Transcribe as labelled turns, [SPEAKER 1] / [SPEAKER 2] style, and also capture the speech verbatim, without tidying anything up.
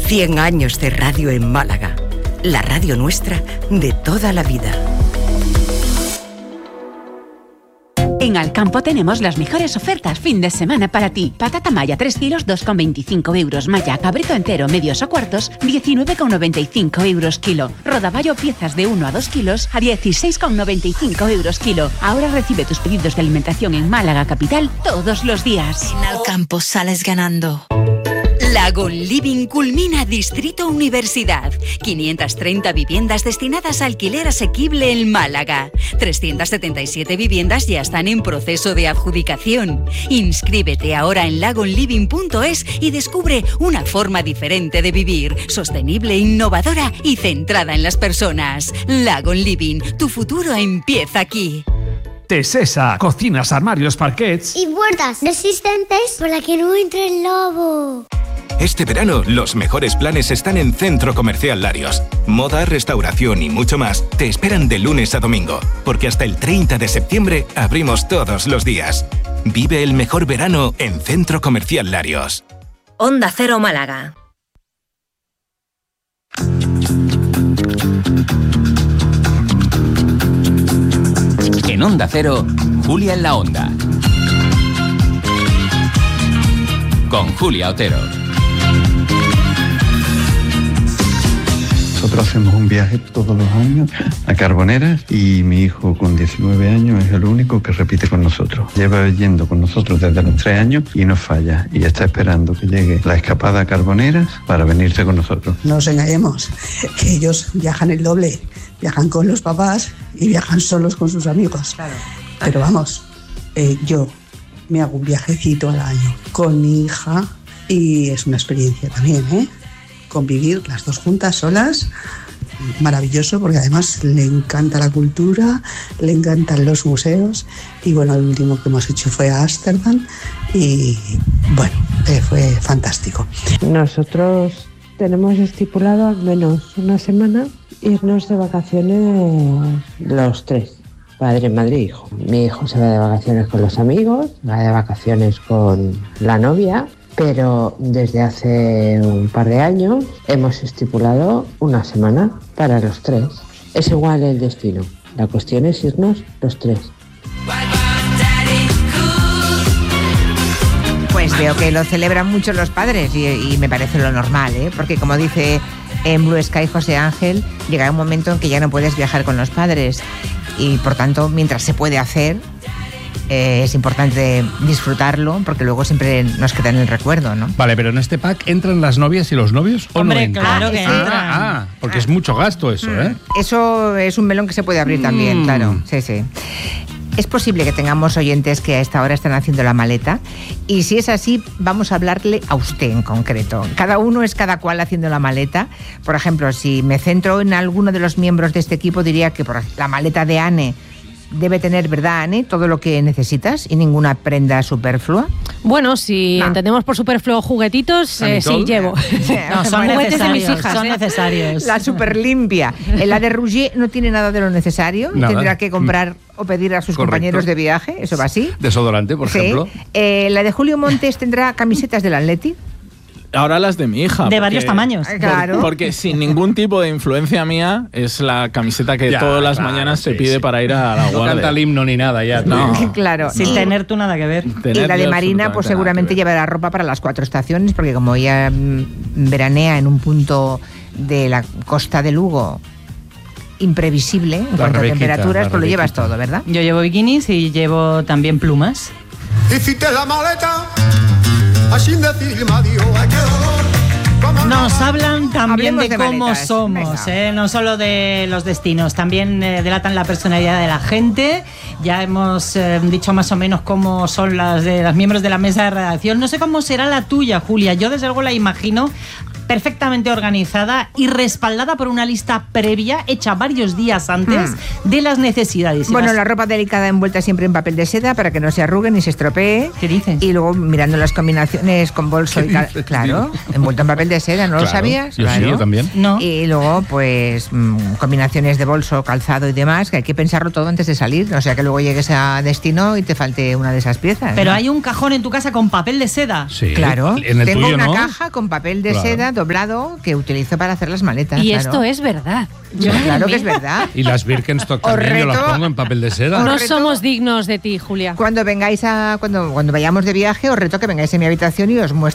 [SPEAKER 1] cien años de radio en Málaga. La radio nuestra de toda la vida.
[SPEAKER 2] En Alcampo tenemos las mejores ofertas fin de semana para ti. Patata maya tres kilos, dos con veinticinco euros. Maya cabrito entero, medios o cuartos, diecinueve con noventa y cinco euros kilo. Rodaballo piezas de uno a dos kilos a dieciséis con noventa y cinco euros kilo. Ahora recibe tus pedidos de alimentación en Málaga capital todos los días.
[SPEAKER 3] En Alcampo sales ganando.
[SPEAKER 4] Lagon Living culmina Distrito Universidad. quinientas treinta viviendas destinadas a alquiler asequible en Málaga. trescientas setenta y siete viviendas ya están en proceso de adjudicación. Inscríbete ahora en lagon living punto es y descubre una forma diferente de vivir, sostenible, innovadora y centrada en las personas. Lagon Living, tu futuro empieza aquí.
[SPEAKER 5] Tesesa, cocinas, armarios, parquets
[SPEAKER 6] y puertas resistentes para que no entre el lobo.
[SPEAKER 7] Este verano, los mejores planes están en Centro Comercial Larios. Moda, restauración y mucho más te esperan de lunes a domingo, porque hasta el treinta de septiembre abrimos todos los días. Vive el mejor verano en Centro Comercial Larios.
[SPEAKER 8] Onda Cero Málaga.
[SPEAKER 9] En Onda Cero, Julia en la Onda. Con Julia Otero.
[SPEAKER 10] Nosotros hacemos un viaje todos los años a Carboneras y mi hijo con diecinueve años es el único que repite con nosotros. Lleva yendo con nosotros desde los tres años y no falla. Y está esperando que llegue la escapada a Carboneras para venirse con nosotros.
[SPEAKER 11] No os engañemos, que ellos viajan el doble. Viajan con los papás y viajan solos con sus amigos. Claro. Pero vamos, eh, yo me hago un viajecito al año con mi hija y es una experiencia también, ¿eh? Convivir las dos juntas, solas, maravilloso, porque además le encanta la cultura, le encantan los museos y bueno, el último que hemos hecho fue a Ámsterdam y bueno, eh, fue fantástico.
[SPEAKER 12] Nosotros tenemos estipulado al menos una semana irnos de vacaciones los tres, padre, madre e hijo. Mi hijo se va de vacaciones con los amigos, va de vacaciones con la novia, pero desde hace un par de años hemos estipulado una semana para los tres. Es igual el destino, la cuestión es irnos los tres.
[SPEAKER 13] Pues veo que lo celebran mucho los padres y, y me parece lo normal, ¿eh? Porque como dice en Blue Sky José Ángel, llega un momento en que ya no puedes viajar con los padres y por tanto, mientras se puede hacer, eh, es importante disfrutarlo porque luego siempre nos queda en el recuerdo, ¿no?
[SPEAKER 14] Vale, pero en este pack ¿entran las novias y los novios o
[SPEAKER 15] Hombre,
[SPEAKER 14] no entran?
[SPEAKER 15] claro que entran.
[SPEAKER 14] Ah, ah, porque ah. es mucho gasto eso,
[SPEAKER 13] mm.
[SPEAKER 14] ¿eh?
[SPEAKER 13] Eso es un melón que se puede abrir mm. también, claro. Sí, sí. Es posible que tengamos oyentes que a esta hora están haciendo la maleta y si es así, vamos a hablarle a usted en concreto. Cada uno es cada cual haciendo la maleta. Por ejemplo, si me centro en alguno de los miembros de este equipo, diría que por la maleta de Anne debe tener, ¿verdad, Anne? Todo lo que necesitas y ninguna prenda superflua.
[SPEAKER 15] Bueno, si no. entendemos por superfluo juguetitos, eh, sí, llevo.
[SPEAKER 13] No, son juguetes de mis hijas.
[SPEAKER 15] Son necesarios.
[SPEAKER 13] La super limpia. La de Rouget no tiene nada de lo necesario. Nada. Tendrá que comprar o pedir a sus Correcto. compañeros de viaje. Eso va así.
[SPEAKER 14] Desodorante, por sí. ejemplo.
[SPEAKER 13] Eh, la de Julio Montes tendrá camisetas del Atleti.
[SPEAKER 16] Ahora las de mi hija.
[SPEAKER 15] De
[SPEAKER 16] porque,
[SPEAKER 15] varios tamaños.
[SPEAKER 13] Claro.
[SPEAKER 16] Porque sin ningún tipo de influencia mía, es la camiseta que ya, todas las claro, mañanas sí, se pide sí. para ir a la
[SPEAKER 14] no
[SPEAKER 16] guardia.
[SPEAKER 14] No canta el himno ni nada ya.
[SPEAKER 16] No.
[SPEAKER 13] Claro.
[SPEAKER 15] Sin y, tener tú nada que ver.
[SPEAKER 13] Y la de Marina, pues seguramente llevará ropa para las cuatro estaciones, porque como ella veranea en un punto de la costa de Lugo imprevisible en la cuanto Rebequita, a temperaturas, pues lo llevas todo, ¿verdad?
[SPEAKER 15] Yo llevo bikinis y llevo también plumas.
[SPEAKER 17] Hiciste la maleta, así decirme adiós, qué dolor.
[SPEAKER 15] Nos hablan también de,
[SPEAKER 13] de
[SPEAKER 15] cómo
[SPEAKER 13] maletas.
[SPEAKER 15] somos, ¿eh? No solo de los destinos, también eh, delatan la personalidad de la gente. Ya hemos eh, dicho más o menos cómo son las de los miembros de la mesa de redacción. No sé cómo será la tuya, Julia. Yo desde luego la imagino perfectamente organizada y respaldada por una lista previa hecha varios días antes hmm. de las necesidades.
[SPEAKER 13] Bueno, la ropa delicada envuelta siempre en papel de seda para que no se arrugue ni se estropee.
[SPEAKER 15] ¿Qué dices?
[SPEAKER 13] Y luego mirando las combinaciones con bolso y cal- claro, envuelto en papel de seda, ¿no claro, lo sabías?
[SPEAKER 14] Yo
[SPEAKER 13] claro.
[SPEAKER 14] sí, yo también.
[SPEAKER 15] No.
[SPEAKER 13] Y luego, pues, mmm, combinaciones de bolso, calzado y demás, que hay que pensarlo todo antes de salir, no sea que luego llegues a destino y te falte una de esas piezas.
[SPEAKER 15] Pero
[SPEAKER 13] ¿no?
[SPEAKER 15] hay un cajón en tu casa con papel de seda.
[SPEAKER 14] Sí.
[SPEAKER 13] Claro.
[SPEAKER 14] En el
[SPEAKER 13] Tengo
[SPEAKER 14] tuyo,
[SPEAKER 13] una
[SPEAKER 14] ¿no?
[SPEAKER 13] caja con papel de claro. seda doblado que utilizo para hacer las maletas.
[SPEAKER 18] Y
[SPEAKER 13] claro.
[SPEAKER 18] esto es verdad.
[SPEAKER 13] Yo, claro que es verdad.
[SPEAKER 14] Y las Birkenstock también, yo las pongo en papel de seda.
[SPEAKER 18] No somos dignos de ti, Julia.
[SPEAKER 13] Cuando vengáis a, cuando, cuando vayamos de viaje, os reto que vengáis a mi habitación y os muestre